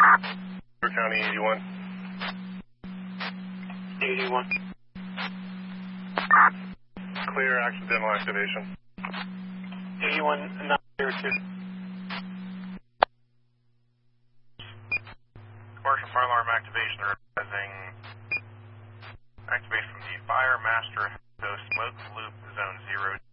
County 81. 81. Clear accidental activation. 81-902. Commercial fire alarm activation realizing activation from the Fire Master Smoke Loop Zone 0.